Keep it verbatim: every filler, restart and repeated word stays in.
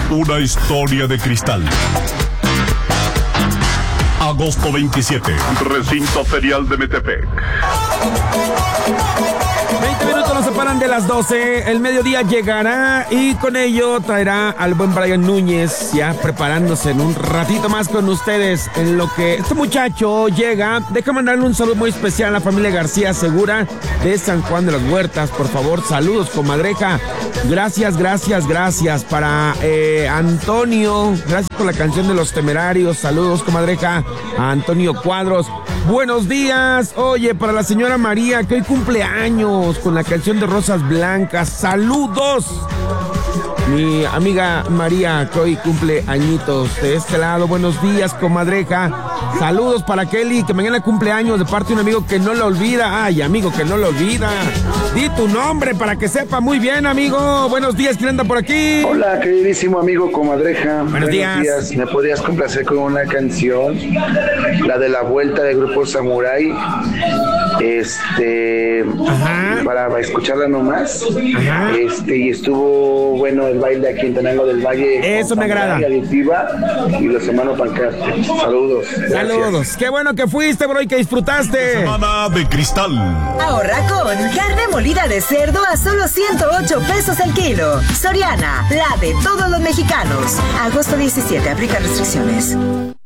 Una historia de cristal. Agosto veintisiete, recinto ferial de Metepec. veinte minutos nos separan de las doce. El mediodía llegará y con ello traerá al buen Brian Núñez, ya preparándose en un ratito más con ustedes. En lo que este muchacho llega, deja mandarle un saludo muy especial a la familia García Segura de San Juan de las Huertas. Por favor, saludos, comadreja. Gracias, gracias, gracias. Para eh, Antonio, gracias por la canción de Los Temerarios. Saludos, comadreja. A Antonio Cuadros. Buenos días. Oye, para la señora María, que hoy cumple años con la canción de Rosas Blancas. Saludos. Mi amiga María, que hoy cumple añitos de este lado. Buenos días, comadreja. Saludos para Kelly, que mañana cumple años de parte de un amigo que no lo olvida. Ay, amigo, que no lo olvida. Di tu nombre para que sepa muy bien, amigo. Buenos días, ¿quién anda por aquí? Hola, queridísimo amigo comadreja. Buenos, Buenos días. días. ¿Me podrías complacer con una canción? La de La Vuelta del Grupo Samurai. Este... Ajá. Para escucharla nomás. Ajá. Este, y estuvo bueno el baile aquí en Tenango del Valle. Eso me agrada. Adictiva y los hermanos Pancarte. Saludos. Gracias. Saludos. Qué bueno que fuiste, bro, y que disfrutaste. Semana de cristal. Ahorra con carne molida de cerdo a solo ciento ocho pesos el kilo. Soriana, la de todos los mexicanos. Agosto diecisiete, aplica restricciones.